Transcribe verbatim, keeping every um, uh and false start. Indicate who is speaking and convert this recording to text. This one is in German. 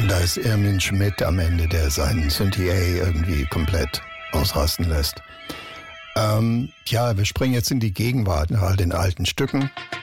Speaker 1: Da ist Irmin Schmidt am Ende, der seinen Synthie-A irgendwie komplett ausrasten lässt. Ähm, ja, wir springen jetzt in die Gegenwart nach all den alten Stücken.